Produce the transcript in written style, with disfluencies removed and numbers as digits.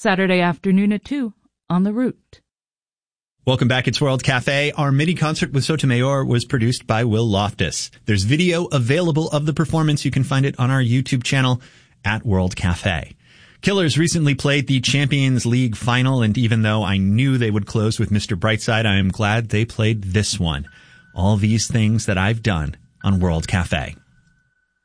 Saturday afternoon at 2 on The Root. Welcome back. It's World Cafe. Our mini concert with Sotomayor was produced by Will Loftus. There's video available of the performance. You can find it on our YouTube channel at World Cafe. Killers recently played the Champions League final, and even though I knew they would close with Mr. Brightside, I am glad they played this one. All these things that I've done on World Cafe.